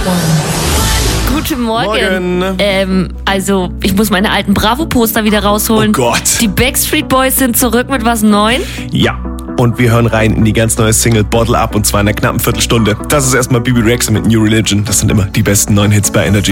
Guten Morgen. Morgen. Also, ich muss meine alten Bravo-Poster wieder rausholen. Oh Gott. Die Backstreet Boys sind zurück mit was Neuem. Ja. Und wir hören rein in die ganz neue Single Bottle Up und zwar in einer knappen Viertelstunde. Das ist erstmal Bibi Rexha mit New Religion. Das sind immer die besten neuen Hits bei Energy.